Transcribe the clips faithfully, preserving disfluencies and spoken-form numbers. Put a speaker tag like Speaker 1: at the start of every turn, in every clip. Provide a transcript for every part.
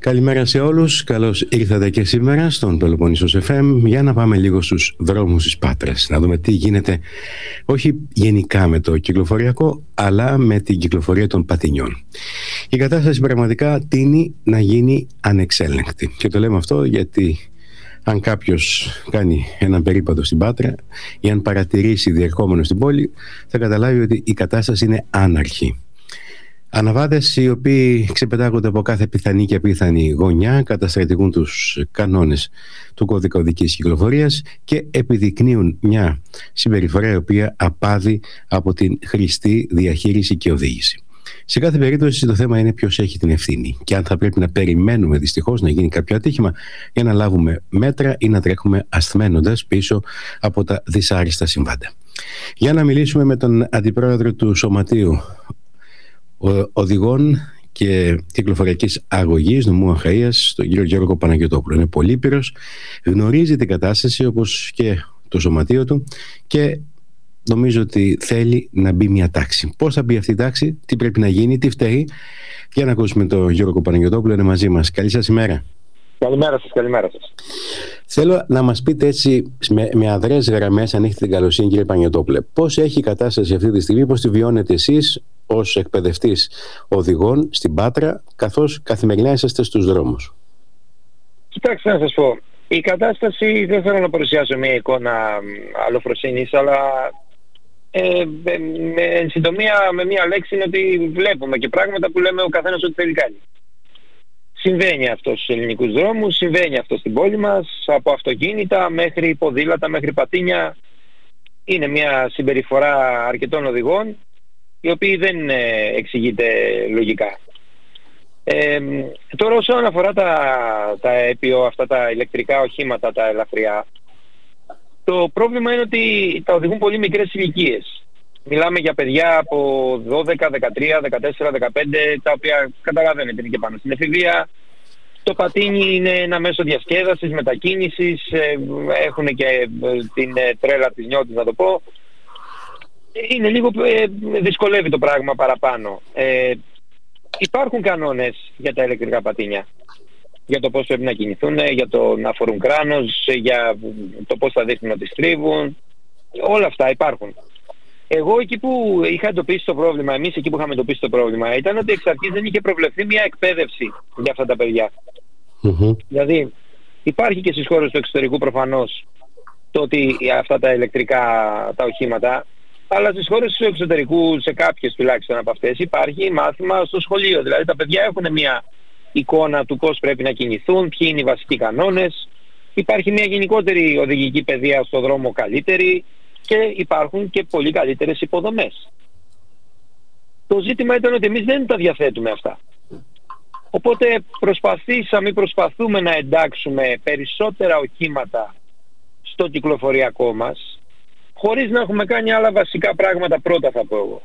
Speaker 1: Καλημέρα σε όλους, καλώς ήρθατε και σήμερα στον Πελοπόννησος εφ εμ για να πάμε λίγο στους δρόμους της Πάτρας, να δούμε τι γίνεται όχι γενικά με το κυκλοφοριακό αλλά με την κυκλοφορία των πατινιών. Η κατάσταση πραγματικά τείνει να γίνει ανεξέλεγκτη και το λέμε αυτό γιατί αν κάποιος κάνει έναν περίπατο στην Πάτρα ή αν παρατηρήσει διερχόμενο στην πόλη θα καταλάβει ότι η κατάσταση είναι άναρχη. Αναβάτες οι οποίοι ξεπετάγονται από κάθε πιθανή και απίθανη γωνιά, καταστρατηγούν τους κανόνες του κώδικα οδικής κυκλοφορίας και επιδεικνύουν μια συμπεριφορά η οποία απάδει από την χρηστή διαχείριση και οδήγηση. Σε κάθε περίπτωση το θέμα είναι ποιος έχει την ευθύνη και αν θα πρέπει να περιμένουμε δυστυχώς να γίνει κάποιο ατύχημα για να λάβουμε μέτρα ή να τρέχουμε ασθμένοντας πίσω από τα δυσάρεστα συμβάντα. Για να μιλήσουμε με τον Αντιπρόεδρο του Σωματείου Οδηγών και Κυκλοφοριακής Αγωγής νομού Αχαΐας, τον κύριο Γιώργο Παναγιωτόπουλο. Είναι πολύπειρος, γνωρίζει την κατάσταση όπως και το σωματείο του και νομίζω ότι θέλει να μπει μια τάξη. Πώς θα μπει αυτή η τάξη, τι πρέπει να γίνει, τι φταίει? Για να ακούσουμε τον Γιώργο Παναγιωτόπουλο, είναι μαζί μας. Καλή σας ημέρα.
Speaker 2: Καλημέρα σας, καλημέρα σας.
Speaker 1: Θέλω να μας πείτε έτσι με, με αδρές γραμμές, αν έχετε την καλοσύνη κύριε Παναγιωτόπουλε, πώς έχει η κατάσταση αυτή τη στιγμή, πώς τη βιώνετε εσείς ως εκπαιδευτής οδηγών στην Πάτρα, καθώς καθημερινά είσαστε στους δρόμους?
Speaker 2: Κοιτάξτε να σας πω, η κατάσταση, δεν θέλω να παρουσιάσω μια εικόνα αλλοφροσύνης, αλλά ε, με, εν συντομία με μια λέξη είναι ότι βλέπουμε και πράγματα που λέμε ο καθένας ότι θέλει κάνει. Συμβαίνει αυτό στους ελληνικούς δρόμους, συμβαίνει αυτό στην πόλη μας, από αυτοκίνητα μέχρι ποδήλατα, μέχρι πατίνια. Είναι μια συμπεριφορά αρκετών οδηγών, η οποία δεν εξηγείται λογικά. Ε, τώρα όσον αφορά τα, τα έπιο, αυτά τα ηλεκτρικά οχήματα, τα ελαφριά, το πρόβλημα είναι ότι τα οδηγούν πολύ μικρές ηλικίες. Μιλάμε για παιδιά από δώδεκα, δεκατρία, δεκατέσσερα, δεκαπέντε, τα οποία καταλαβαίνετε είναι και πάνω στην εφηβεία. Το πατίνι είναι ένα μέσο διασκέδασης, μετακίνησης, έχουν και την τρέλα της νιώτης να το πω. Είναι λίγο, ε, δυσκολεύει το πράγμα παραπάνω. Ε, υπάρχουν κανόνες για τα ηλεκτρικά πατίνια, για το πώς πρέπει να κινηθούν, για το να φορούν κράνος, για το πώς θα δείχνουν ότι στρίβουν. Όλα αυτά υπάρχουν. Εγώ εκεί που είχα εντοπίσει το πρόβλημα, εμείς εκεί που είχαμε εντοπίσει το πρόβλημα, ήταν ότι εξ αρχής δεν είχε προβλεφθεί μια εκπαίδευση για αυτά τα παιδιά. Mm-hmm. Δηλαδή υπάρχει και στις χώρες του εξωτερικού προφανώς το ότι αυτά τα ηλεκτρικά τα οχήματα, αλλά στις χώρες του εξωτερικού, σε κάποιες τουλάχιστον από αυτές, υπάρχει μάθημα στο σχολείο. Δηλαδή τα παιδιά έχουν μια εικόνα του πώς πρέπει να κινηθούν, ποιοι είναι οι βασικοί κανόνες. Υπάρχει μια γενικότερη οδηγική παιδεία στο δρόμο καλύτερη και υπάρχουν και πολύ καλύτερες υποδομές. Το ζήτημα ήταν ότι εμείς δεν τα διαθέτουμε αυτά. Οπότε προσπαθήσαμε, προσπαθούμε να εντάξουμε περισσότερα οχήματα στο κυκλοφοριακό μας, χωρίς να έχουμε κάνει άλλα βασικά πράγματα πρώτα, θα πω εγώ.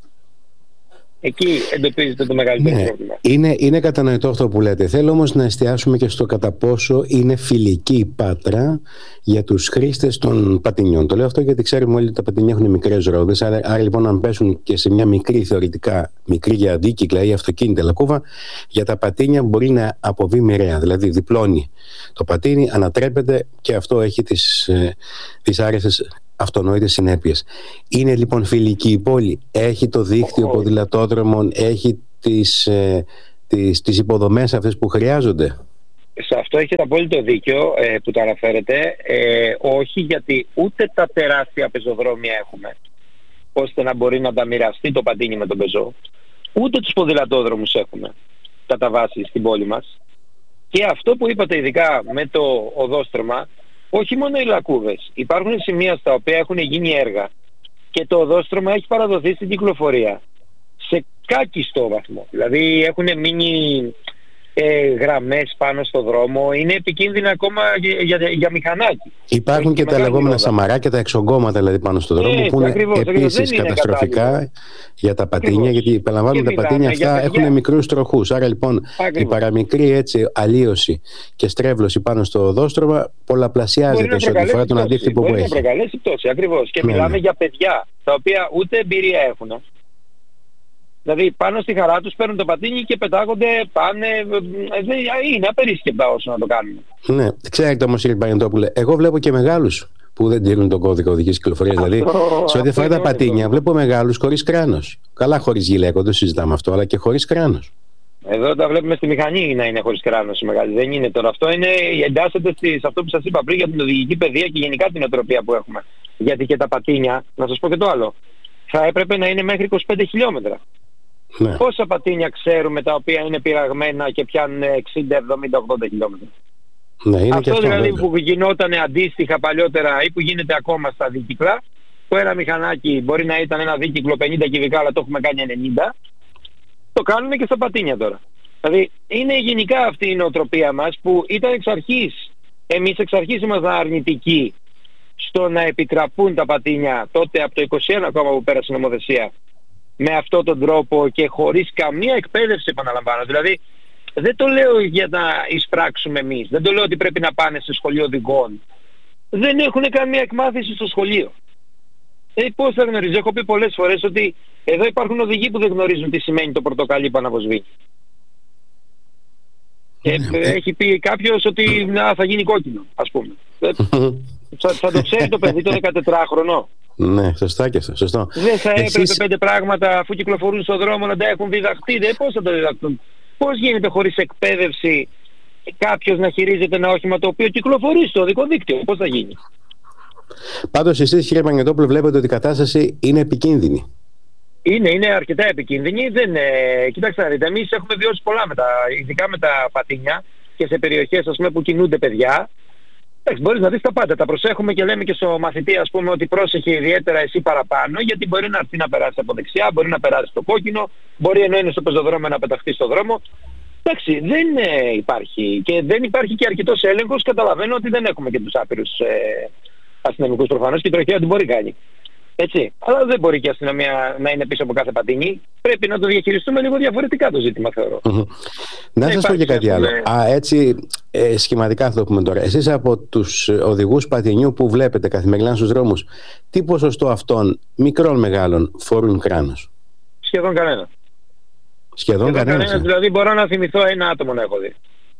Speaker 2: Εκεί εντοπίζεται το μεγαλύτερο ναι, πρόβλημα.
Speaker 1: Είναι, είναι κατανοητό αυτό που λέτε. Θέλω όμως να εστιάσουμε και στο κατά πόσο είναι φιλική η Πάτρα για τους χρήστες των πατινιών. Το λέω αυτό γιατί ξέρουμε όλοι ότι τα πατινιά έχουν μικρές ρόδες. Άρα, άρα λοιπόν, αν πέσουν και σε μια μικρή, θεωρητικά μικρή για αντίκυκλα ή αυτοκίνητα λακκούβα, για τα πατίνια μπορεί να αποβεί μοιραία. Δηλαδή διπλώνει το πατίνι, ανατρέπεται και αυτό έχει τις, ε, τις άρεστες αυτονόητες συνέπειες. Είναι λοιπόν φιλική η πόλη, έχει το δίκτυο oh. ποδηλατόδρομων, έχει τις, ε, τις, τις υποδομές αυτές που χρειάζονται?
Speaker 2: Σε αυτό έχετε απόλυτο δίκιο ε, που το αναφέρετε. Ε, όχι, γιατί ούτε τα τεράστια πεζοδρόμια έχουμε ώστε να μπορεί να τα μοιραστεί το πατίνι με τον πεζό, ούτε τους ποδηλατόδρομους έχουμε κατά βάση στην πόλη μας. Και αυτό που είπατε ειδικά με το οδόστρωμα, όχι μόνο οι λακκούβες. Υπάρχουν σημεία στα οποία έχουν γίνει έργα και το οδόστρωμα έχει παραδοθεί στην κυκλοφορία σε κάκιστο βαθμό. Δηλαδή έχουν μείνει ε, γραμμές πάνω στο δρόμο. Είναι επικίνδυνα ακόμα για, για, για μηχανάκι.
Speaker 1: Υπάρχουν και, και τα λεγόμενα σαμαράκια, τα εξογκώματα δηλαδή πάνω στο δρόμο, ε, που είναι ακριβώς, επίσης καταστροφικά κατάλληλο για τα πατίνια, ακριβώς. Γιατί επαναλαμβάνουμε τα πατίνια αυτά έχουν μικρούς τροχούς. Άρα λοιπόν ακριβώς. Η παραμικρή έτσι αλλίωση και στρέβλωση πάνω στο οδόστρωμα πολλαπλασιάζεται σε ό,τι φορά τον αντίκτυπο που έχει.
Speaker 2: Μπορεί να προκαλέσει πτώση, ακριβώς. Και ναι, μιλάμε ναι. για παιδιά τα οποία ούτε εμπειρία έχουν. Δηλαδή πάνω στη χαρά τους παίρνουν το πατίνι και πετάγονται, πάνε. Είναι απερίσκεπτα όσο να το κάνουν.
Speaker 1: Ναι, ξέρετε όμως, κύριε Παγεντόπουλε, εγώ βλέπω και μεγάλους που δεν τηρούν τον κώδικα οδικής κυκλοφορίας. Δηλαδή, σε ό,τι αφορά τα πατίνια, βλέπω μεγάλους χωρίς κράνος. Καλά, χωρίς γυλαίκο, δεν συζητάμε αυτό, αλλά και χωρίς κράνος.
Speaker 2: Εδώ τα βλέπουμε στη μηχανή να είναι χωρίς κράνος οι μεγάλοι. Δεν είναι τώρα. Αυτό είναι, εντάσσεται σε αυτό που σας είπα πριν για την οδηγική παιδεία και γενικά την οτροπία που έχουμε. Γιατί και τα πατίνια, να σας πω και το άλλο, θα έπρεπε να είναι μέχρι είκοσι πέντε χιλιόμετρα. Ναι. Πόσα πατίνια ξέρουμε τα οποία είναι πειραγμένα και πιάνουν εξήντα, εβδομήντα, ογδόντα χιλιόμετρα.
Speaker 1: Ναι, είναι
Speaker 2: αυτό,
Speaker 1: και αυτό
Speaker 2: δηλαδή
Speaker 1: βέβαια.
Speaker 2: Που γινόταν αντίστοιχα παλιότερα ή που γίνεται ακόμα στα δίκυκλα, που ένα μηχανάκι μπορεί να ήταν ένα δίκυκλο πενήντα κυβικά, αλλά το έχουμε κάνει ενενήντα, το κάνουμε και στα πατίνια τώρα. Δηλαδή είναι γενικά αυτή η νοοτροπία μας που ήταν εξ αρχής, εμείς εξ αρχής ήμασταν αρνητικοί στο να επιτραπούν τα πατίνια τότε από το είκοσι ένα ακόμα που πέρασε η νομοθεσία με αυτόν τον τρόπο και χωρίς καμία εκπαίδευση, επαναλαμβάνω. Δηλαδή δεν το λέω για να εισπράξουμε εμείς, δεν το λέω ότι πρέπει να πάνε σε σχολείο οδηγών. Δεν έχουν καμία εκμάθηση στο σχολείο. Ε, πώς θα γνωρίζω, έχω πει πολλές φορές ότι εδώ υπάρχουν οδηγοί που δεν γνωρίζουν τι σημαίνει το πορτοκαλί που αναβοσβήνει. Και έχει πει κάποιος ότι να, θα γίνει κόκκινο, ας πούμε. θα, θα το ξέρει το παιδί το δεκατετράχρονο.
Speaker 1: Ναι, σωστά και αυτό. Σωστό.
Speaker 2: Δεν θα έπρεπε
Speaker 1: Εσείς...
Speaker 2: πέντε πράγματα αφού κυκλοφορούν στον δρόμο να τα έχουν διδαχτεί. Δεν, πώς θα τα διδαχτούν. Πώς γίνεται χωρίς εκπαίδευση κάποιος να χειρίζεται ένα όχημα το οποίο κυκλοφορεί στο οδικό δίκτυο. Πώς θα γίνει.
Speaker 1: Πάντως εσείς, κύριε Παγεντόπουλε, βλέπετε ότι η κατάσταση είναι επικίνδυνη. Είναι,
Speaker 2: είναι αρκετά επικίνδυνη. Δεν, ε, κοιτάξτε να δείτε, εμείς έχουμε βιώσει πολλά με τα, ειδικά με τα πατίνια και σε περιοχές ας πούμε, που κινούνται παιδιά. Εντάξει, μπορείς να δεις τα πάντα. Τα προσέχουμε και λέμε και στο μαθητή ας πούμε ότι πρόσεχε ιδιαίτερα εσύ παραπάνω, γιατί μπορεί να έρθει να περάσει από δεξιά, μπορεί να περάσει στο κόκκινο, μπορεί ενώ είναι στο πεζοδρόμιο να πεταχτεί στο δρόμο. Εντάξει, δεν ε, υπάρχει και δεν υπάρχει και αρκετός έλεγχος. Καταλαβαίνω ότι δεν έχουμε και τους άπειρους ε, αστυνομικούς προφανώς και η τροχέα την μπορεί κάνει. Έτσι. Αλλά δεν μπορεί και η αστυνομία να είναι πίσω από κάθε πατίνι. Πρέπει να το διαχειριστούμε λίγο διαφορετικά το ζήτημα, θεωρώ.
Speaker 1: Mm-hmm. Να σας πω και κάτι άλλο. Α, έτσι, ε, σχηματικά θα το πούμε τώρα. Εσείς από τους οδηγούς πατινιού που βλέπετε καθημερινά στους δρόμους, τι ποσοστό αυτών, μικρών μεγάλων, φορούν κράνος?
Speaker 2: Σχεδόν κανένα.
Speaker 1: Σχεδόν, Σχεδόν κανένα. κανένα.
Speaker 2: Δηλαδή μπορώ να θυμηθώ ένα άτομο να έχω δει.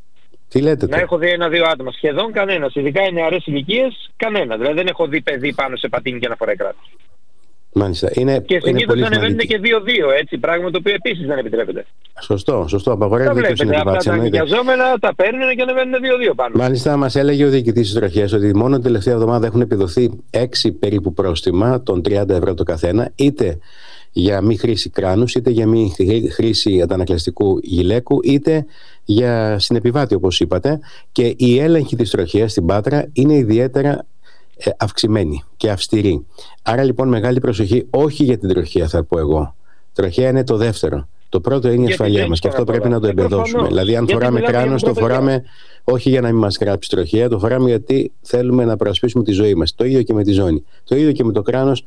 Speaker 1: Τι λέτε
Speaker 2: να έχω δει ένα-δύο άτομα. Σχεδόν κανένα. Ειδικά οι νεαρές ηλικίες, κανένα. Δηλαδή δεν έχω δει παιδί πάνω σε πατίνι και να φοράει κράνος.
Speaker 1: Μάλιστα. Είναι,
Speaker 2: και συνήθως ανεβαίνουν και δύο-δύο, έτσι, πράγμα το οποίο επίσης δεν επιτρέπεται.
Speaker 1: Σωστό, σωστό. Απαγορεύεται και
Speaker 2: συνεπιβάτη. Αυτά τα νοικιαζόμενα τα παίρνουν και ανεβαίνουν δύο-δύο πάνω.
Speaker 1: Μάλιστα, μας έλεγε ο διοικητής της τροχέας ότι μόνο την τελευταία εβδομάδα έχουν επιδοθεί έξι περίπου πρόστιμα των τριάντα ευρώ το καθένα, είτε για μη χρήση κράνους, είτε για μη χρήση αντανακλαστικού γυλαίκου, είτε για συνεπιβάτη, όπως είπατε. Και η έλεγχη της τροχέας στην Πάτρα είναι ιδιαίτερα αυξημένη και αυστηρή. Άρα λοιπόν μεγάλη προσοχή, όχι για την τροχέα θα πω εγώ. Τροχέα είναι το δεύτερο. Το πρώτο είναι η ασφαλεία μας και αυτό πρέπει να το εμπεδώσουμε. Δηλαδή αν φοράμε κράνος το φοράμε όχι για να μην μας γράψει τροχέα, το φοράμε γιατί θέλουμε να προασπίσουμε τη ζωή μας. Το ίδιο και με τη ζώνη. Το ίδιο και με το κράνος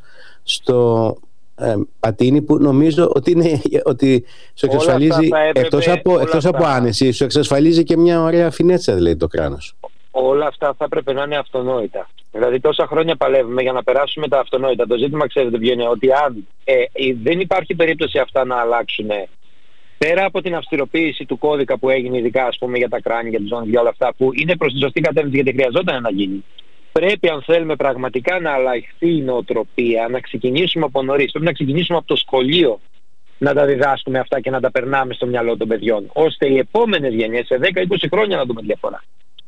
Speaker 1: στο ε, πατίνι που νομίζω ότι, είναι, ότι σου εξασφαλίζει εκτός από, εκτός από άνεση, σου εξασφαλίζει και μια ωραία φινέτσα δηλαδή το κράνος.
Speaker 2: Όλα αυτά θα έπρεπε να είναι αυτονόητα. Δηλαδή τόσα χρόνια παλεύουμε για να περάσουμε τα αυτονόητα. Το ζήτημα ξέρετε ποιο είναι, ότι αν ε, ε, δεν υπάρχει περίπτωση αυτά να αλλάξουν, πέρα από την αυστηροποίηση του κώδικα που έγινε ειδικά ας πούμε για τα κράνη, για τις ζώνες και όλα αυτά που είναι προς τη σωστή κατεύθυνση γιατί χρειαζόταν να γίνει, πρέπει αν θέλουμε πραγματικά να αλλάχθει η νοοτροπία, να ξεκινήσουμε από νωρίς. Πρέπει να ξεκινήσουμε από το σχολείο να τα διδάσκουμε αυτά και να τα περνάμε στο μυαλό των παιδιών, ώστε οι επόμενες γενιές σε δέκα είκοσι χρόνια να δούμε διαφορά.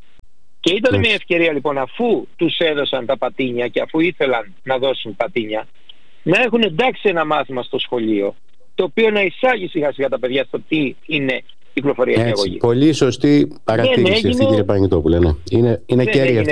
Speaker 2: Και ήταν μια ευκαιρία λοιπόν, αφού τους έδωσαν τα πατίνια και αφού ήθελαν να δώσουν πατίνια, να έχουν εντάξει ένα μάθημα στο σχολείο, το οποίο να εισάγει σιγά σιγά τα παιδιά στο τι είναι κυκλοφοριακή αγωγή.
Speaker 1: Πολύ σωστή παρατήρηση αυτή, κύριε Παγεντόπουλε. Ναι. Είναι, είναι κέρια αυτή.